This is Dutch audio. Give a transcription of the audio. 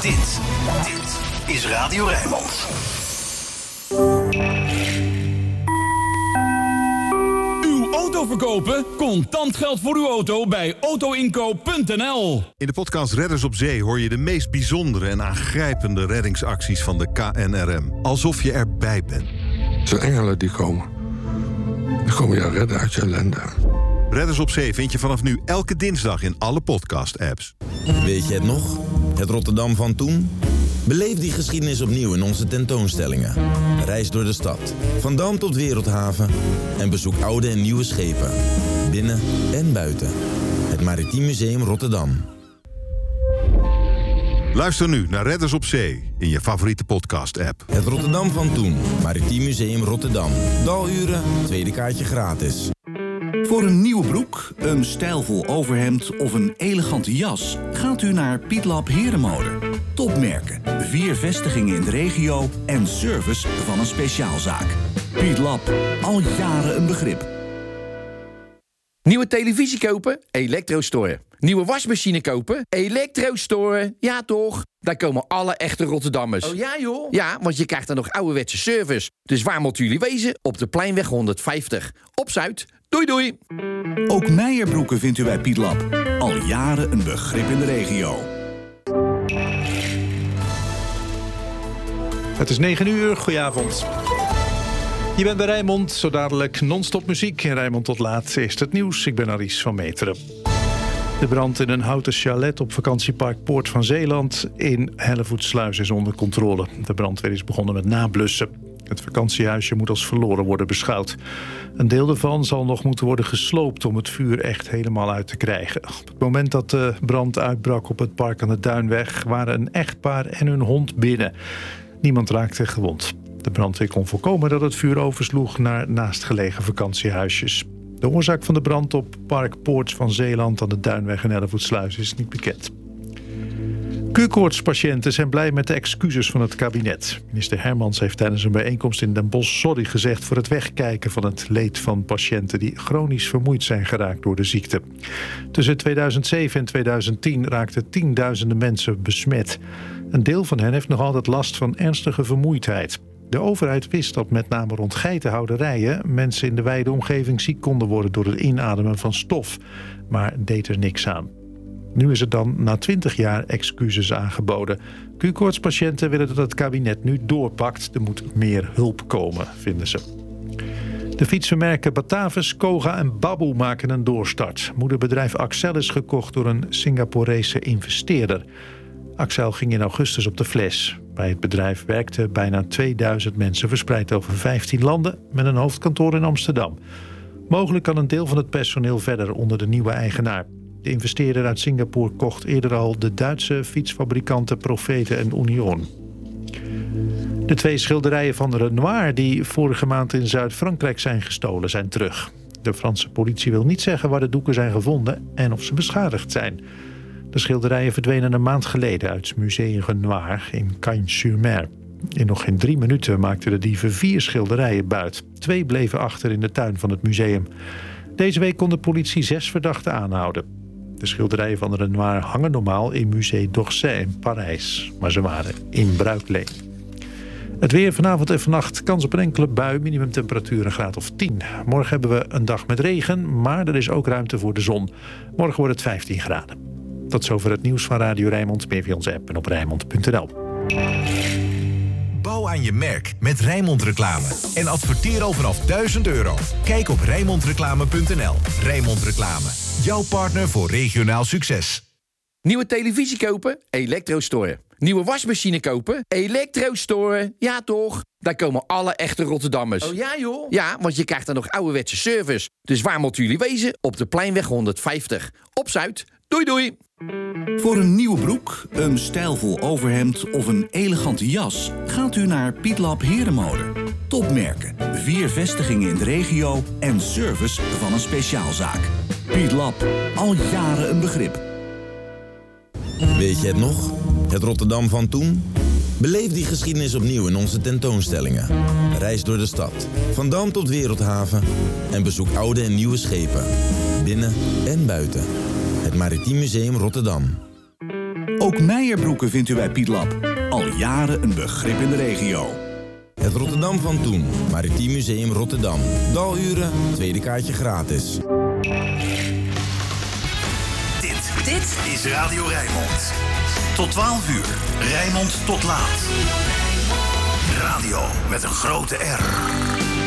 Dit is Radio Rijnmond. Uw auto verkopen? Contant geld voor uw auto bij autoinkoop.nl. In de podcast Redders op Zee hoor je de meest bijzondere en aangrijpende reddingsacties van de KNRM. Alsof je erbij bent. Het zijn engelen die komen. Die komen jou redden uit je ellende. Redders op Zee vind je vanaf nu elke dinsdag in alle podcast-apps. Weet je het nog? Het Rotterdam van toen? Beleef die geschiedenis opnieuw in onze tentoonstellingen. Reis door de stad, van Dam tot Wereldhaven. En bezoek oude en nieuwe schepen. Binnen en buiten. Het Maritiem Museum Rotterdam. Luister nu naar Redders op Zee in je favoriete podcast-app. Het Rotterdam van toen. Maritiem Museum Rotterdam. Daluren, tweede kaartje gratis. Voor een nieuwe broek, een stijlvol overhemd of een elegante jas gaat u naar Pietlab Herenmode. Topmerken, 4 vestigingen in de regio en service van een speciaalzaak. Pietlab, al jaren een begrip. Nieuwe televisie kopen? Elektrostore. Nieuwe wasmachine kopen? Elektrostore. Ja toch? Daar komen alle echte Rotterdammers. Oh ja joh? Ja, want je krijgt dan nog ouderwetse service. Dus waar moeten jullie wezen? Op de Pleinweg 150. Op Zuid. Doei doei. Ook Meijerbroeken vindt u bij Pietlab. Al jaren een begrip in de regio. Het is 9:00, goedenavond. Je bent bij Rijnmond, zo dadelijk non-stop muziek. In Rijnmond tot laat eerst het nieuws. Ik ben Aries van Meteren. De brand in een houten chalet op vakantiepark Poort van Zeeland in Hellevoetsluis is onder controle. De brandweer is begonnen met nablussen. Het vakantiehuisje moet als verloren worden beschouwd. Een deel ervan zal nog moeten worden gesloopt om het vuur echt helemaal uit te krijgen. Op het moment dat de brand uitbrak op het park aan de Duinweg waren een echtpaar en hun hond binnen. Niemand raakte gewond. De brandweer kon voorkomen dat het vuur oversloeg naar naastgelegen vakantiehuisjes. De oorzaak van de brand op park Poort van Zeeland aan de Duinweg en Hellevoetsluis is niet bekend. Q-koortspatiënten zijn blij met de excuses van het kabinet. Minister Hermans heeft tijdens een bijeenkomst in Den Bosch sorry gezegd voor het wegkijken van het leed van patiënten die chronisch vermoeid zijn geraakt door de ziekte. Tussen 2007 en 2010 raakten tienduizenden mensen besmet. Een deel van hen heeft nog altijd last van ernstige vermoeidheid. De overheid wist dat met name rond geitenhouderijen mensen in de wijde omgeving ziek konden worden door het inademen van stof, maar deed er niks aan. Nu is er dan na 20 jaar excuses aangeboden. Q-koortspatiënten willen dat het kabinet nu doorpakt. Er moet meer hulp komen, vinden ze. De fietsenmerken Batavus, Koga en Baboe maken een doorstart. Moederbedrijf Axel is gekocht door een Singaporese investeerder. Axel ging in augustus op de fles. Bij het bedrijf werkten bijna 2000 mensen verspreid over 15 landen met een hoofdkantoor in Amsterdam. Mogelijk kan een deel van het personeel verder onder de nieuwe eigenaar. De investeerder uit Singapore kocht eerder al de Duitse fietsfabrikanten Profete en Union. De 2 schilderijen van Renoir die vorige maand in Zuid-Frankrijk zijn gestolen zijn terug. De Franse politie wil niet zeggen waar de doeken zijn gevonden en of ze beschadigd zijn. De schilderijen verdwenen een maand geleden uit Museum Renoir in Cagnes-sur-Mer. In nog geen 3 minuten maakten de dieven 4 schilderijen buit. 2 bleven achter in de tuin van het museum. Deze week kon de politie 6 verdachten aanhouden. De schilderijen van Renoir hangen normaal in Musée d'Orsay in Parijs. Maar ze waren in bruikleen. Het weer vanavond en vannacht, kans op een enkele bui, minimumtemperatuur een graad of 10. Morgen hebben we een dag met regen, maar er is ook ruimte voor de zon. Morgen wordt het 15 graden. Tot zover het nieuws van Radio Rijnmond. Meer via onze app en op Rijnmond.nl. Bouw aan je merk met Rijnmond Reclame. En adverteer al vanaf €1000. Kijk op Rijnmondreclame.nl. Rijnmond Reclame. Jouw partner voor regionaal succes. Nieuwe televisie kopen? Elektrostore. Nieuwe wasmachine kopen? Elektrostore. Ja toch? Daar komen alle echte Rotterdammers. Oh ja joh? Ja, want je krijgt dan nog ouderwetse service. Dus waar moeten jullie wezen? Op de Pleinweg 150. Op Zuid. Doei doei. Voor een nieuwe broek, een stijlvol overhemd of een elegante jas gaat u naar Pietlab Herenmode. Topmerken, 4 vestigingen in de regio en service van een speciaalzaak. Pietlab, al jaren een begrip. Weet je het nog? Het Rotterdam van toen? Beleef die geschiedenis opnieuw in onze tentoonstellingen. Reis door de stad, van Dam tot Wereldhaven. En bezoek oude en nieuwe schepen. Binnen en buiten. Het Maritiem Museum Rotterdam. Ook Meijerbroeken vindt u bij Piet Lab. Al jaren een begrip in de regio. Het Rotterdam van toen. Maritiem Museum Rotterdam. Daluren, tweede kaartje gratis. Dit is Radio Rijnmond. Tot 12 uur. Rijnmond tot laat. Radio met een grote R.